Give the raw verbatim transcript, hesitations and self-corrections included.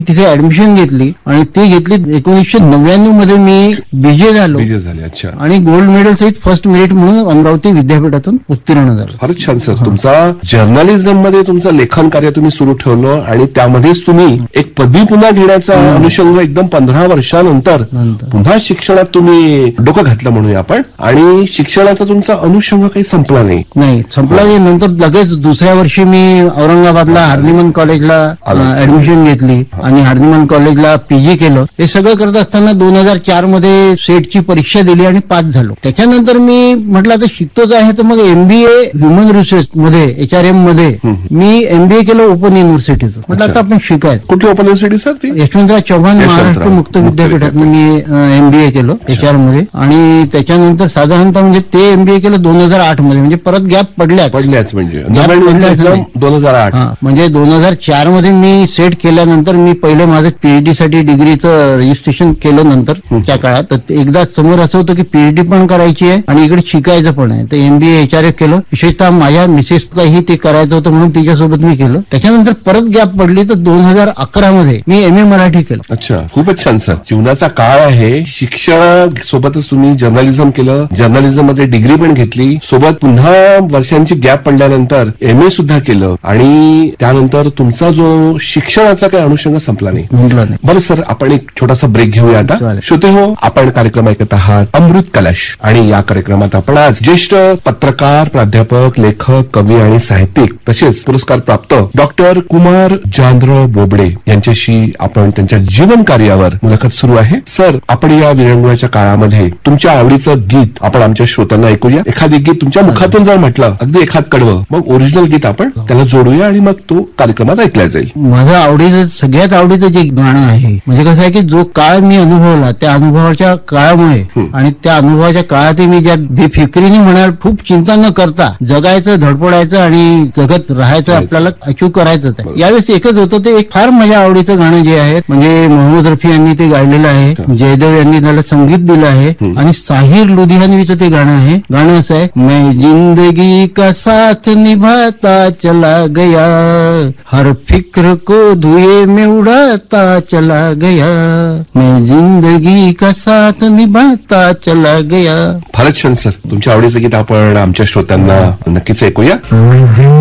तिथे ऍडमिशन घेतली आणि ती घेतली एकोणीसशे नव्याण्णव मध्ये मी बीजे झालो बीजे झाले. अच्छा. आणि गोल्ड मेडल सहित फर्स्ट मेरिट म्हणून अमरावती विद्यापीठातून उत्तीर्ण झालो. फारच छान सर. तुमचा जर्नलिझम मध्ये तुमचं लेखन कार्य तुम्ही सुरू ठेवलं आणि त्यामध्येच तुम्ही एक पदवी पुन्हा घेण्याचा अनुषंग एकदम पंधरा वर्षानंतर पुन्हा शिक्षणात तुम्ही डोकं घातलं म्हणूया आपण. आणि शिक्षणाचा तुमचा अनुषंग काही संपला नाही. नाही संपला नाही. नंतर लगेच दुसऱ्या वर्षी मी औरंगाबादला हार्निमन कॉलेजला ऍडमिशन घेतली आणि हार्निमन कॉलेजला पीजी केलं. हे सगळं करत असताना दोन हजार चार मध्ये सेटची परीक्षा दिली आणि पास झालो. त्याच्यानंतर मी म्हटलं आता शिकतोच आहे तर मग एमबीए ह्युमन रिसोर्स मध्ये एच आर एम मध्ये मी एमबीए केलं ओपन युनिव्हर्सिटीचं. म्हटलं आता आपण शिकायचं. कुठली ओपन युनिव्हर्सिटी सर ती? यशवंतराव चव्हाण महाराष्ट्र मुक्त विद्यापीठात मी एमबीए केलं एच आर मध्ये. आणि त्याच्यानंतर साधारणतः म्हणजे ते एमबीए केलं दोन हजार आठ मध्ये. म्हणजे परत गॅप पडल्या पडल्याच म्हणजे दोन हजार आठ म्हणजे दोन हजार चार मध्ये मी सेट केल्यानंतर मी पहिलं माझं पीएचडी साठी डिग्रीचं रजिस्ट्रेशन केलं. नंतर त्या काळात तर एकदा समोर असं होतं की पीएचडी पण करायची आहे आणि इकडे शिकायचं पण आहे. तर एमबीए एच आर एफ केलं. विशेषतः माझ्या मिसेसलाही ते करायचं होतं म्हणून तिच्यासोबत मी केलं. त्याच्यानंतर परत गॅप पडली तर दोन हजार अकरा मध्ये मी एम ए मराठी केलं. अच्छा. खूपच छान सर. जीवनाचा काळ आहे. शिक्षणासोबतच तुम्ही जर्नलिझम केलं. जर्नलिझम मध्ये डिग्री पण घेतली. सोबत पुन्हा वर्षांची गॅप पडल्यानंतर एम ए सुद्धा केलं आणि त्यानंतर तुमचा जो शिक्षणाचा काही अनुषंग संपला नाही. म्हटलं नाही. बरं सर, आपण एक छोटासा ब्रेक घेऊया आता. श्रोते हो, आपण कार्यक्रम ऐकत आहात अमृत कलश आणि या कार्यक्रमात आपण आज ज्येष्ठ पत्रकार, प्राध्यापक, लेखक, कवी आणि साहित्यिक तसेच पुरस्कार प्राप्त डॉक्टर कुमार जानराव बोबडे यांच्याशी आपण त्यांच्या जीवन कार्यावर मुलाखत सुरू आहे. सर, आपण या विरंगुळ्याच्या काळामध्ये तुमच्या आवडीचं गीत आपण आमच्या श्रोत्यांना ऐकूया. एखादे गीत तुमच्या मुखातून जर म्हटलं अगदी एखाद कडवं, मग ओरिजिनल गीत आपण त्याला जोडूया आणि मग तो कार्यक्रमात ऐकला जाईल. माझं आवडीचं सगळ्यात आवडीचं जे गाणं आहे म्हणजे कसं आहे की जो काळ मी अनुभवला त्या अनुभवाच्या काळामुळे आणि त्या अनुभवाच्या काळातही मी ज्या बेफिक्रीने म्हणाल खूप चिंता न करता जगायचं, धडपडायचं आणि जगत राहायचं, आपल्याला अचीव करायचंच आहे. यावेळेस एकच होतं ते एक फार माझ्या आवडीचं गाणं जे आहे म्हणजे मोहम्मद रफी यांनी ते गायलेलं आहे. जयदेव यांनी त्याला संगीत दिलं आहे आणि साहिर लुधियानवीचं ते गाणं आहे. गाणं असं आहे, मैं जिंदगी का साथ निभाता चला गया, हर फिक्र को धुए में उड़ाता चला गया, मैं जिंदगी का साथ निभाता चला गया. फारच छान सर. तुमच्या आवडीचं गीत आपण आमच्या श्रोत्यांना नक्कीच ऐकूया.